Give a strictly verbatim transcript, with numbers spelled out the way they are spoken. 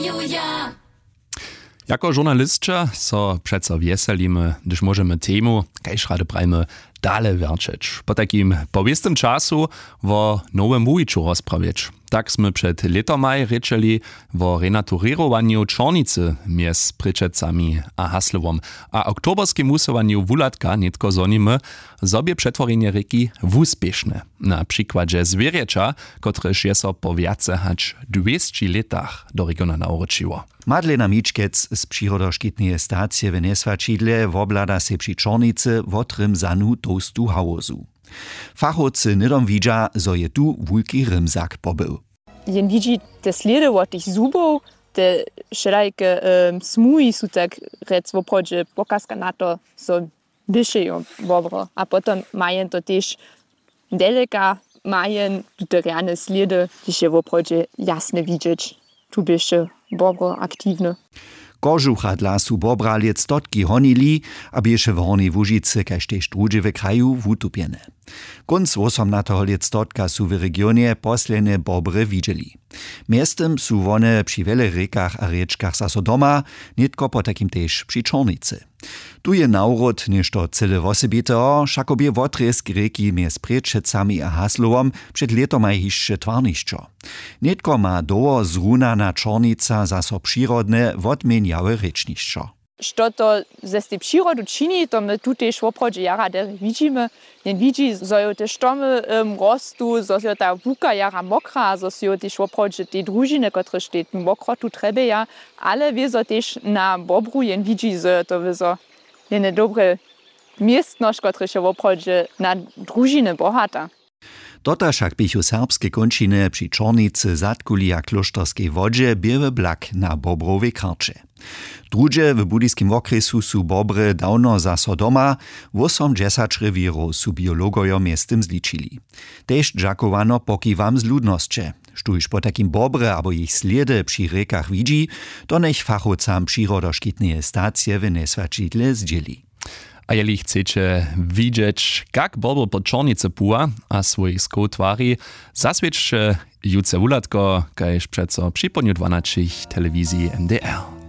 Jako žurnalistka so přeco wieselimy, gdyż możemy temu, kajż rady prajmy, dale wierczyć. Po takim powiestym czasu wo nowym wujiczu rozprawić. Tak sme przed letomaj rečeli wo renaturierowaniu Čornicy mies pryczecami a hasłowom, a oktoberskim musowaniu wulatka nitko zonimy sobie przetworzenie reki wuspieszne. Na przykładzie zwierzęcia, kotreż je so po wiace hać dwieście latach do regiona nauczyło. Madlena Mičkec z Přirodoškitneje stacije w Nesvačidle woblada se przy Čornicy wotrym zanu tostu hawozu. Fachowcy nidom widza, zo je tu wulki rymzak pobył. Jen widzi te sliedy od tych zubów, te szerajke um, smuji są tak rec w obchodzie pokazka na to, so dyszeją dobro. A potem mają to też daleka, mają te reane sliedy, die się w obchodzie jasne widzieć. Tu byście dobro aktywne. Kožucha dla su bobrali stotki honili, a bieše w Hornej Łužicy kaž tež druže w kraju wutupiene. Konc osemnatego stotka su w regionie posledne bobre widzieli. Miestem su one przy wiele rekach a riečkach zaso doma, nitko po takim tež przy Čornicy. Tu je naurod nešto cyle wosebiteo, šakobie wotresk reki mies Prečecami a Haslowom przed letomaj hišće twarnišćo. Nitko ma doło zrunana Čornica zaso przyrodne wotmenjawe rečnišćo. Što to ze tej przyrody czyni, to my tutaj w obchodzie jara widzimy. Nie widzi, że te sztomy um, rostu, że ta buka jara mokra, że też w obchodzie te drużyny, które sztet mokro tu trzeba ja, ale wiedzą też na bobru, jen widzi, że to wiedzą nie dobre miestność, które się w obchodzie na drużyny bohata. Tota však pichu serbske končine przy Čornicy zatkuli a kloštorskej wodzie biewe blak na bobrowej karcze. Drugie w budyskim okresu su bobry dawno zaso doma, osiemdziesiąt rewirów su biologojo miestem zličili. Tež dżakowano pokiwam z ludnosće. Štuž po takim bobre abo ich sliedy przy rekach widzi, to nech fachowcam Přirodoškitneje stacije w Nesvačidle zdzieli. A jeli chcecie widzieć, jak bobr po Čornicy pua a swoich skotwari, zaswiedźcie jutce wulatko, kajż przeco przy poniu dwanaście telewizji M D R.